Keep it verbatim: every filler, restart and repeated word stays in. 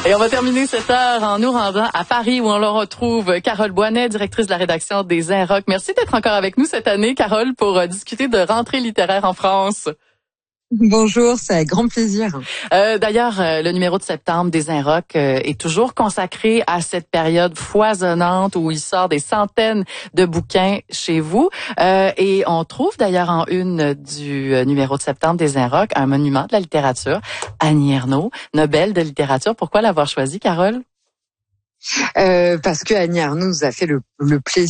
Et on va terminer cette heure en nous rendant à Paris où on le retrouve Carole Boinet, directrice de la rédaction des Inrocks. Merci d'être encore avec nous cette année, Carole, pour euh, discuter de rentrée littéraire en France. Bonjour, c'est avec grand plaisir. Euh, d'ailleurs, euh, le numéro de septembre des Inrocks euh, est toujours consacré à cette période foisonnante où il sort des centaines de bouquins chez vous. Euh, et on trouve d'ailleurs en une du euh, numéro de septembre des Inrocks un monument de la littérature, Annie Ernaux, Nobel de littérature. Pourquoi l'avoir choisi, Carole? Euh, parce que Annie Ernaux nous a fait le, le plaisir